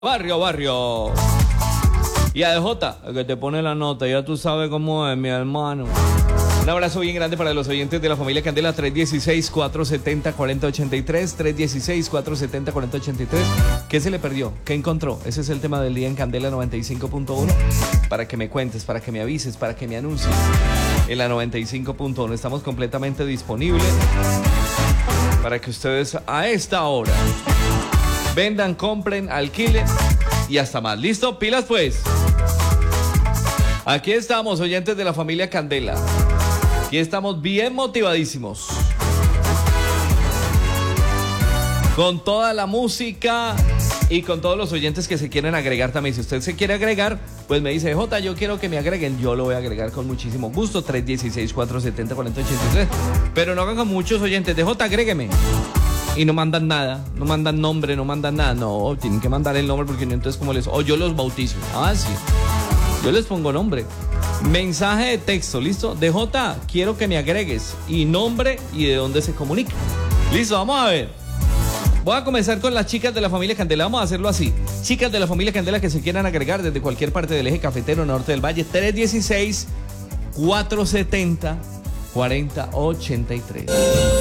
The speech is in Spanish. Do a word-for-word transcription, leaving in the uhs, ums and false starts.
Barrio, barrio. Y a D J, el que te pone la nota, ya tú sabes cómo es, mi hermano. Un abrazo bien grande para los oyentes de la familia Candela. Tres uno seis, cuatro siete cero, cuatro cero ocho tres. Tres uno seis, cuatro siete cero, cuatro cero ocho tres. ¿Qué se le perdió? ¿Qué encontró? Ese es el tema del día en Candela noventa y cinco punto uno. Para que me cuentes, para que me avises, para que me anuncies. En la noventa y cinco punto uno estamos completamente disponibles para que ustedes a esta hora vendan, compren, alquilen y hasta más. ¿Listo? Pilas pues. Aquí estamos, oyentes de la familia Candela. Aquí estamos bien motivadísimos. Con toda la música y con todos los oyentes que se quieren agregar también. Si usted se quiere agregar, pues me dice, Jota, yo quiero que me agreguen. Yo lo voy a agregar con muchísimo gusto. Tres uno seis, cuatro siete cero, cuatro cero ocho tres. Pero no hagan con muchos oyentes. De Jota, agrégueme. Y no mandan nada, no mandan nombre, no mandan nada. No, tienen que mandar el nombre porque entonces como les... O yo los bautizo. Ah, sí. Yo les pongo nombre. Mensaje de texto, ¿listo? D J, quiero que me agregues. Y nombre y de dónde se comunica. Listo, vamos a ver. Voy a comenzar con las chicas de la familia Candela. Vamos a hacerlo así. Chicas de la familia Candela que se quieran agregar desde cualquier parte del eje cafetero norte del valle. Tres uno seis, cuatro siete cero, cuatro cero ocho tres.